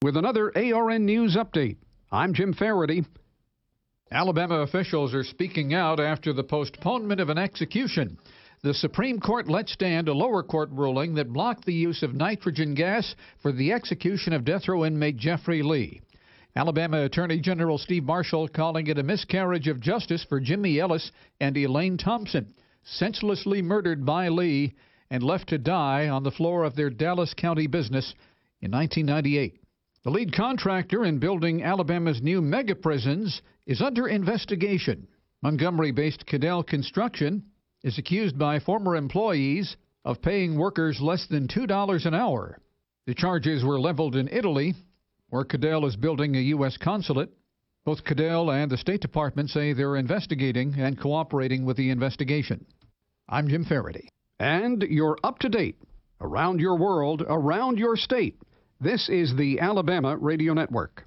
with another ARN News Update. I'm Jim Faraday. Alabama officials are speaking out after the postponement of an execution. The Supreme Court let stand a lower court ruling that blocked the use of nitrogen gas for the execution of death row inmate Jeffrey Lee. Alabama Attorney General Steve Marshall calling it a miscarriage of justice for Jimmy Ellis and Elaine Thompson, senselessly murdered by Lee and left to die on the floor of their Dallas County business in 1998. The lead contractor in building Alabama's new mega prisons is under investigation. Montgomery-based Cadell Construction is accused by former employees of paying workers less than $2 an hour. The charges were leveled in Italy, where Cadell is building a U.S. consulate. Both Cadell and the State Department say they're investigating and cooperating with the investigation. I'm Jim Faraday. And you're up to date. Around your world, around your state. This is the Alabama Radio Network.